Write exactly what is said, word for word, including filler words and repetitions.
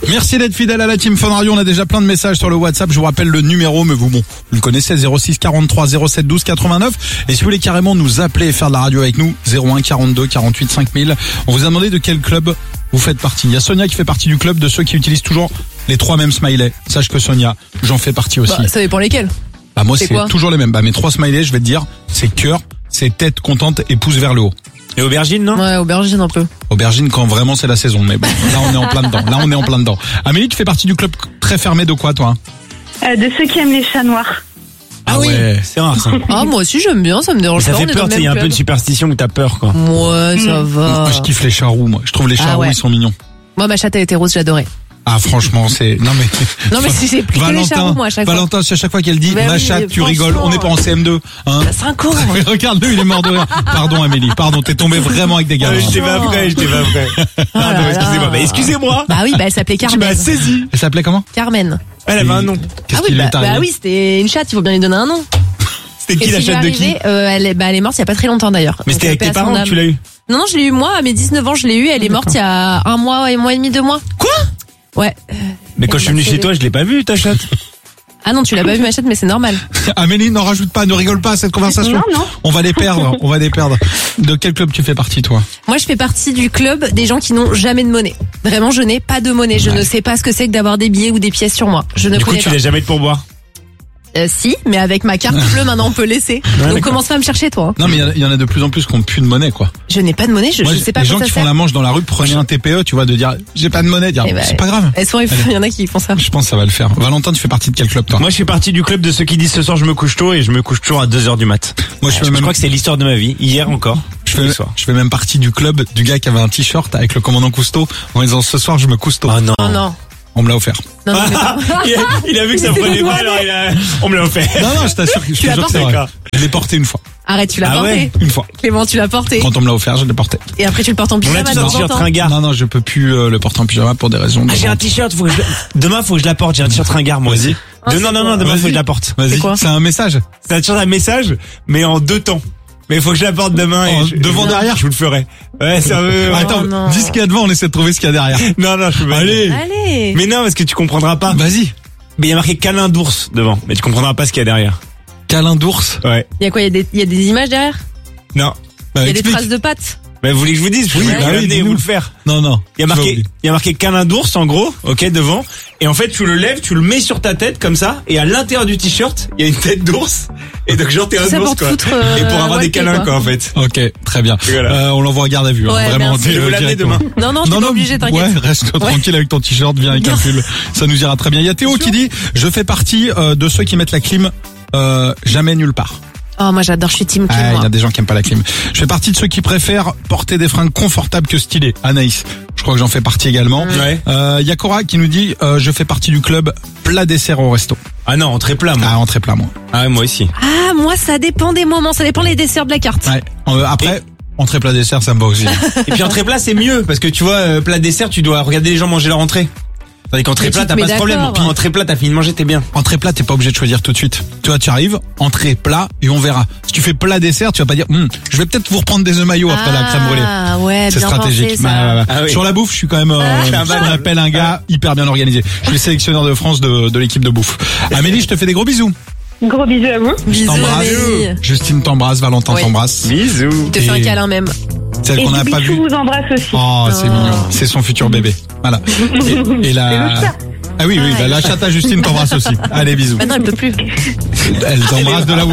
Merci d'être fidèle à la Team Fun Radio. On a déjà plein de messages sur le WhatsApp. Je vous rappelle le numéro, mais vous, bon, vous le connaissez, zéro six quarante-trois zéro sept douze quatre-vingt-neuf. Et si vous voulez carrément nous appeler et faire de la radio avec nous, zéro un quarante-deux quarante-huit cinq mille. On vous a demandé de quel club vous faites partie. Il y a Sonia qui fait partie du club de ceux qui utilisent toujours les trois mêmes smileys. Sache que Sonia, j'en fais partie aussi. Bah, ça dépend lesquels. Bah moi c'est c'est quoi toujours les mêmes. Bah mes trois smileys, je vais te dire, c'est cœur, c'est tête contente et pouce vers le haut. Et aubergine, non? Ouais, aubergine un peu. Aubergine quand vraiment c'est la saison, mais bon, là on est en plein dedans. Là on est en plein dedans. Amélie, tu fais partie du club très fermé de quoi toi? Euh, de ceux qui aiment les chats noirs. Ah ouais. C'est rare ça. Ah, moi aussi j'aime bien, ça me dérange Ça pas. fait on est peur, dans le tu sais, il y a un même peu de club. superstition que t'as peur, quoi. Ouais, ça va. Moi je kiffe les chats roux, moi. Je trouve les chats Ah roux ouais. ils sont mignons. Moi, ma chatte, elle était rose, j'adorais. Ah franchement c'est non mais Non, mais si j'ai pris que les chats roux, moi, à chaque fois. Valentin, c'est à chaque fois qu'elle dit Mais ma oui, chatte, mais tu rigoles, on n'est pas en C M deux hein. T'as cinq ans. Regarde-le, il est mort de rire. Pardon Amélie, pardon, t'es tombé vraiment avec des gars. Ah, j'étais pas prêt, j'étais pas prêt. Pardon, là excusez-moi. là. Bah, excusez-moi. Bah oui, bah elle s'appelait Tu Carmen. m'as saisi. Elle s'appelait comment? Carmen. Elle avait un nom. Qu'est-ce Ah oui, qu'il bah, est arrivé? bah oui, c'était une chatte, il faut bien lui donner un nom. C'était qui Et la si chatte de lui qui? arrivait, euh, elle, est- bah, elle est morte il y a pas très longtemps d'ailleurs. Mais Donc, c'était avec paix tes à son parents que âme. tu l'as eu? Non, non, je l'ai eu moi, à mes dix-neuf ans, je l'ai eu. Elle est morte il y a un mois, un mois et demi, deux mois. Quoi? Ouais. Mais quand je suis venu chez toi, je l'ai pas vu, ta chatte. Ah non, tu l'as pas vu ma chatte, mais c'est normal. Amélie, n'en rajoute pas, ne rigole pas à cette conversation. Non, non. On va les perdre, on va les perdre. De quel club tu fais partie toi? Moi, je fais partie du club des gens qui n'ont jamais de monnaie. Vraiment, je n'ai pas de monnaie. Je Ouais. ne sais pas ce que c'est que d'avoir des billets ou des pièces sur moi. Je ne Du coup, connais tu pas. l'as jamais de pourboire. Euh, si, mais avec ma carte bleue, maintenant on peut laisser. Donc d'accord. commence pas à me chercher, toi. hein. Non mais il y en a- il y, en a de plus en plus qui ont plus de monnaie quoi. Je n'ai pas de monnaie, je, Moi, je sais pas les quoi gens ça qui font sert. la manche dans la rue, prenez un T P E, tu vois, de dire j'ai pas de monnaie, dire Eh ben, c'est pas grave. Elles sont, il y en a qui font ça. Je pense que ça va le faire. Valentin, tu fais partie de quel club toi? Moi, je fais partie du club de ceux qui disent ce soir je me couche tôt et je me couche toujours à deux heures du mat. Moi, je je, fais même- crois que c'est l'histoire de ma vie. Hier encore. Je Tous les fais, soirs. je fais même partie du club du gars qui avait un t-shirt avec le commandant Cousteau en disant ce soir je me cousteau. Oh non. Oh non. On me l'a offert. Non, non, mais pas- il, a, il a vu que ça prenait pas, alors il a, on me l'a offert. Non non, je t'assure, je te l'as jure que c'est porté? vrai. Je l'ai porté une fois. Arrête, tu l'as Ah porté. ouais Une fois. Clément, tu l'as porté. Quand on me l'a offert, je l'ai porté. Et après, tu le portes en On a pyjama tous de un temps en t-shirt temps. ringard. Non non, je peux plus euh, le porter en pyjama pour des raisons. de Ah, j'ai un vente. t-shirt, faut que je... demain faut que je l'apporte, j'ai un t-shirt ringard moi aussi. Ah, De- c'est non, non, quoi non, demain Vas-y. faut que je l'apporte. Vas-y, C'est quoi c'est un message. C'est un t-shirt à message, mais en deux temps. Mais il faut que je l'apporte demain. Oh, et je- devant, je- derrière Je vous le ferai. Ouais, ça veut... Attends, non. dis ce qu'il y a devant, on essaie de trouver ce qu'il y a derrière. Non, non, je peux pas. Allez. Allez. Mais non, parce que tu comprendras pas. Vas-y. Mais il y a marqué câlin d'ours devant, mais tu comprendras pas ce qu'il y a derrière. Câlin d'ours. Ouais. Il y a quoi? Il y a des, il y a des images derrière? Non. Bah, Il y a des explique. traces de pattes? Mais vous voulez que je vous dise? Oui, Je bah vais oui, amener et dis-nous. vous le faire. Non non. Il y a tu vas marqué, oublier. il y a marqué câlin d'ours en gros, ok, devant. Et en fait, tu le lèves, tu le mets sur ta tête comme ça, et à l'intérieur du t-shirt, il y a une tête d'ours. Et donc genre t'es un Ça ours pour te quoi. foutre, euh, et pour avoir des walker, câlins quoi. quoi en fait. Ok, très bien. Voilà. Euh, on l'envoie en garde à vue. hein, Ouais, vraiment. merci. dès- Je vais vous l'amener directement. demain. Non, non, je suis pas obligé, t'inquiète. Ouais, reste tranquille avec ton t-shirt, viens avec un pull. Ça nous ira très bien. Il y a Théo qui dit, je fais partie euh, de ceux qui mettent la clim euh, jamais nulle part. Oh, moi j'adore, je suis team Clim, Ah, il moi. y a des gens qui aiment pas la clim. Je fais partie de ceux qui préfèrent porter des fringues confortables que stylées. Anaïs, je crois que j'en fais partie également. Ouais. Euh, il y a Cora qui nous dit, euh, je fais partie du club plat dessert au resto. Ah non, entrée plat moi. Ah, entrée plat moi. Ah ouais, moi aussi. Ah, moi ça dépend des moments, ça dépend les desserts de la carte. Ouais. Euh, après, entrée plat dessert, ça me va aussi. Et puis entrée plat c'est mieux parce que tu vois euh, plat dessert tu dois regarder les gens manger leur entrée. Tandis qu'entrée Mais plat tu te t'as mets pas ce problème. d'accord. Puis entrée plat t'as fini de manger t'es bien. Entrée plat, t'es pas obligé de choisir tout de suite. Tu vois, tu arrives, entrée plat et on verra. Si tu fais plat dessert, tu vas pas dire, Hum, je vais peut-être vous reprendre des œufs maillots après la crème brûlée. Ah ouais, C'est bien stratégique. pensé, Bah, ça. ouais, ouais. Ah oui. Sur la bouffe, je suis quand même euh, Ah, ce bah, qu'on appelle un gars hyper bien organisé. Je suis le sélectionneur de France de, de l'équipe de bouffe. Amélie, je te fais des gros bisous. Gros bisous à vous. Bisous, T'embrasse. Amélie. Justine t'embrasse, Valentin Oui. t'embrasse. Bisous. Je te fais un Et- câlin même. Celle Et qu'on n'a pas Bibichou vue. vous embrasse aussi. Oh, c'est Oh. mignon. C'est son futur bébé. Voilà. Et, et la... Ah oui, oui, bah, la chatte à Justine t'embrasse aussi. Allez, bisous. Maintenant, elle peut plus. Elle t'embrasse de là où